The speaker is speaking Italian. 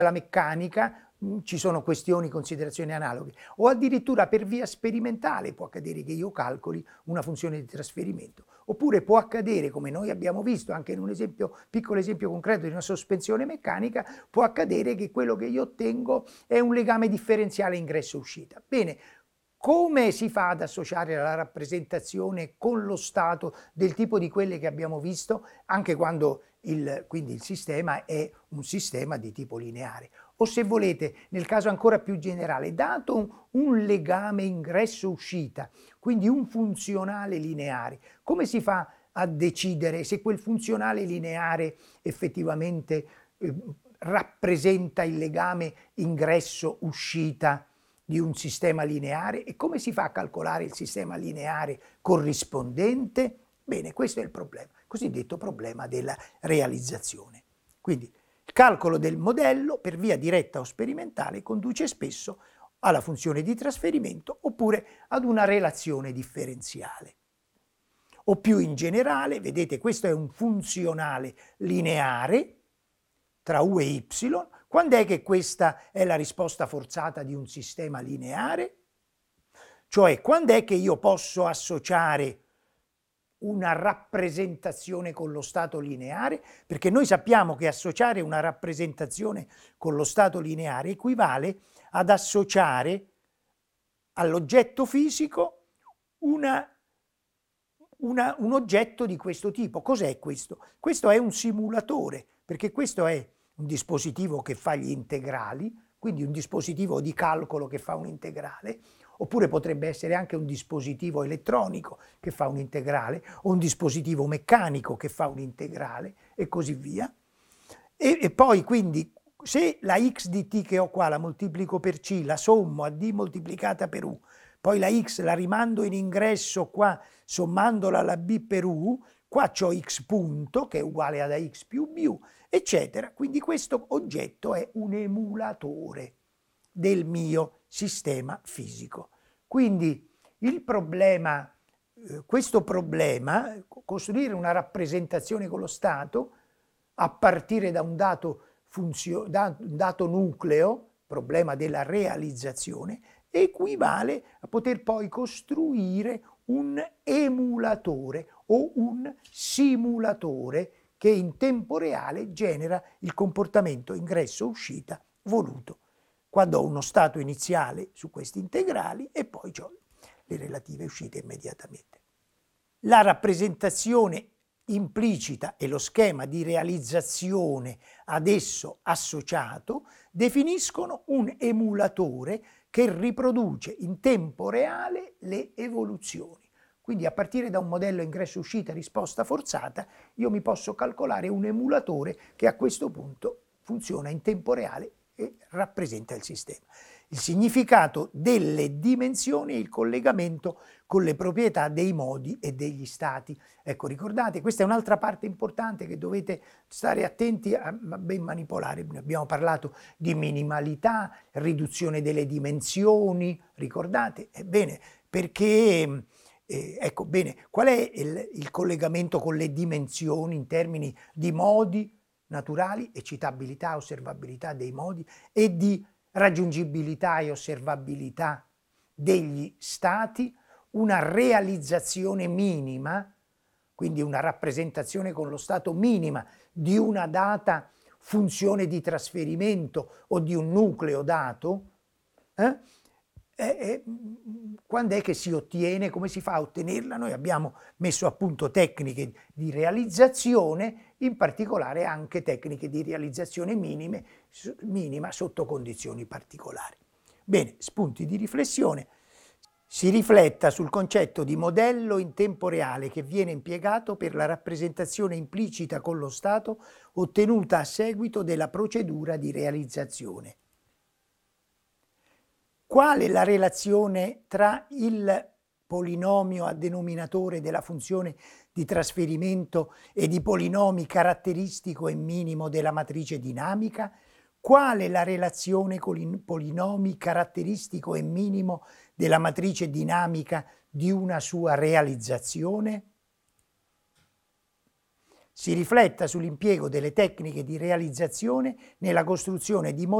la meccanica ci sono questioni, considerazioni analoghe, o addirittura per via sperimentale può accadere che io calcoli una funzione di trasferimento, oppure può accadere, come noi abbiamo visto anche in un esempio, piccolo esempio concreto di una sospensione meccanica, può accadere che quello che io ottengo è un legame differenziale ingresso-uscita. Bene, come si fa ad associare la rappresentazione con lo stato del tipo di quelle che abbiamo visto, anche quando quindi il sistema è un sistema di tipo lineare? O se volete, nel caso ancora più generale, dato un legame ingresso-uscita, quindi un funzionale lineare, come si fa a decidere se quel funzionale lineare effettivamente rappresenta il legame ingresso-uscita di un sistema lineare, e come si fa a calcolare il sistema lineare corrispondente? Bene, questo è il problema, cosiddetto problema della realizzazione. Quindi il calcolo del modello per via diretta o sperimentale conduce spesso alla funzione di trasferimento oppure ad una relazione differenziale. O più in generale, vedete, questo è un funzionale lineare tra u e y. Quando è che questa è la risposta forzata di un sistema lineare? Cioè, quando è che io posso associare una rappresentazione con lo stato lineare? Perché noi sappiamo che associare una rappresentazione con lo stato lineare equivale ad associare all'oggetto fisico un oggetto di questo tipo. Cos'è questo? Questo è un simulatore, perché questo è un dispositivo che fa gli integrali, quindi un dispositivo di calcolo che fa un integrale, oppure potrebbe essere anche un dispositivo elettronico che fa un integrale, o un dispositivo meccanico che fa un integrale, e così via. E poi quindi se la x di t che ho qua la moltiplico per c, la sommo a d moltiplicata per u, poi la x la rimando in ingresso qua sommandola alla b per u, qua c'ho x punto che è uguale ad ax più b, eccetera. Quindi questo oggetto è un emulatore del mio sistema fisico. Quindi il problema, questo problema, costruire una rappresentazione con lo stato a partire da un dato nucleo, problema della realizzazione, equivale a poter poi costruire un emulatore o un simulatore che in tempo reale genera il comportamento ingresso-uscita voluto, quando ho uno stato iniziale su questi integrali e poi ho le relative uscite immediatamente. La rappresentazione implicita e lo schema di realizzazione ad esso associato definiscono un emulatore che riproduce in tempo reale le evoluzioni. Quindi a partire da un modello ingresso-uscita risposta forzata, io mi posso calcolare un emulatore che a questo punto funziona in tempo reale e rappresenta il sistema. Il significato delle dimensioni e il collegamento con le proprietà dei modi e degli stati. Ecco, ricordate, questa è un'altra parte importante che dovete stare attenti a ben manipolare. Abbiamo parlato di minimalità, riduzione delle dimensioni, ricordate? Ebbene, perché ecco, bene, qual è il collegamento con le dimensioni in termini di modi naturali, eccitabilità, osservabilità dei modi, e di raggiungibilità e osservabilità degli stati? Una realizzazione minima, quindi una rappresentazione con lo stato minima di una data funzione di trasferimento o di un nucleo dato, quando è che si ottiene, come si fa a ottenerla? Noi abbiamo messo a punto tecniche di realizzazione, in particolare anche tecniche di realizzazione minima sotto condizioni particolari. Bene, spunti di riflessione. Si rifletta sul concetto di modello in tempo reale che viene impiegato per la rappresentazione implicita con lo stato ottenuta a seguito della procedura di realizzazione. Qual è la relazione tra il polinomio a denominatore della funzione di trasferimento ed i polinomi caratteristico e minimo della matrice dinamica? Qual è la relazione con i polinomi caratteristico e minimo della matrice dinamica di una sua realizzazione? Si rifletta sull'impiego delle tecniche di realizzazione nella costruzione di